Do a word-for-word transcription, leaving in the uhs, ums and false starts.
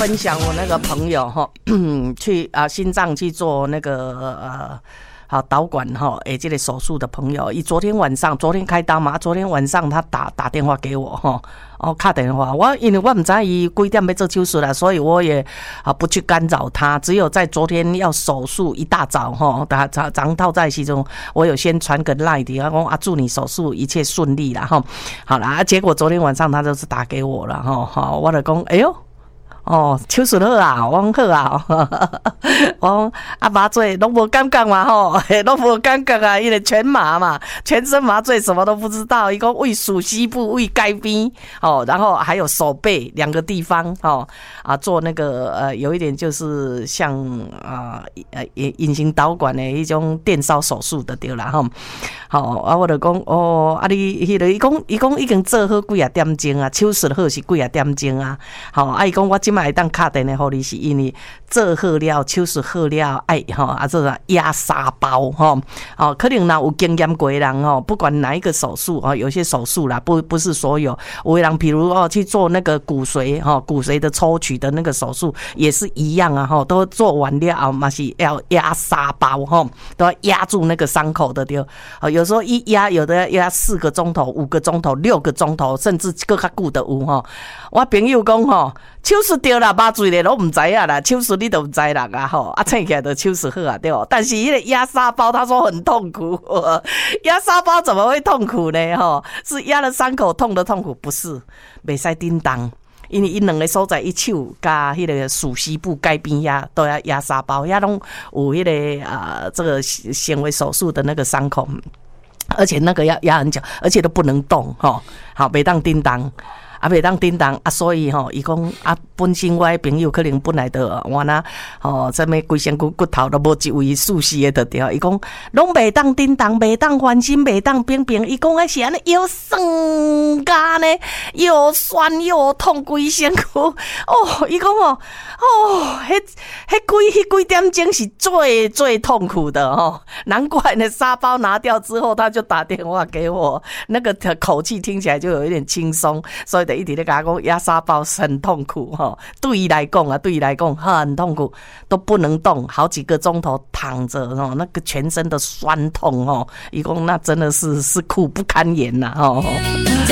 分享我那个朋友哈，去啊心脏去做那个呃。好导管哈，诶，这个手术的朋友，伊昨天晚上，昨天开刀嘛，昨天晚上他打打电话给我哈，哦，打电话，我因为我唔知伊几点要做手术啦，所以我也啊不去干扰他，只有在昨天要手术一大早哈，打早早套在其中，我有先传个 line 的，讲啊祝你手术一切顺利啦哈，好啦，结果昨天晚上他就是打给我了哈，好，我就讲，哎呦。哦，手术好啊，我讲好啊，我讲啊麻醉拢无感觉嘛吼，拢无感觉啊，因为全麻嘛，全身麻醉什么都不知道。一个胃属西部、胃盖边哦，然后还有手背两个地方哦啊，做那个呃有一点就是像啊呃隐形导管的一种电烧手术的对啦吼。好啊，我就讲哦，啊你迄个伊讲伊讲已经做好几啊点钟啊，手术好是几啊点钟啊，好啊伊讲我今。嘛会当打电话给你，是因为做好了、手术好了，哎吼，啊，这个压沙包吼，哦，可能呢有经验过的人吼，不管哪一个手术哦，有些手术啦，不不是所有，有的人比如哦去做那个骨髓哈，骨髓的抽取的那个手术也是一样啊哈，都做完了后嘛是要压沙包哈，都要压住那个伤口的对，哦，有时候一压有的要压四个钟头、五个钟头、六个钟头，甚至更较久的有哈。我朋友讲吼，手术对啦，麻醉咧，拢唔知啊啦，手术你都唔知啦啊吼，啊醒起来就手术好啊对哦。但是那个压沙包，他说很痛苦，压沙包怎么会痛苦呢？吼，是压了伤口痛的痛苦，不是，袂使叮当。因为伊两个所在，伊手加迄个属西部盖边遐都要压沙包，遐拢有迄个啊这个纤维手术的那个伤口，而且那个要压很久，而且都不能动吼，好，袂当叮当。啊，袂当叮当啊，所以吼，伊讲啊，本身我的朋友可能本来就我那吼，什么规身骨骨头都无一位熟悉的就对。伊讲拢袂当叮当，袂当翻身，袂当冰冰。伊讲迄是安尼腰酸甲呢，又酸又痛，规身躯。哦，伊讲哦，哦，迄迄几迄几点钟是最最痛苦的哦。难怪那沙包拿掉之后，他就打电话给我，那个口气听起来就有一点轻松，所以。一直在跟他讲压沙包很痛苦哈，对伊来讲啊，对伊来讲很痛苦，都不能动，好几个钟头躺着哦，那个全身的酸痛哦，伊讲那真的是是苦不堪言呐哦。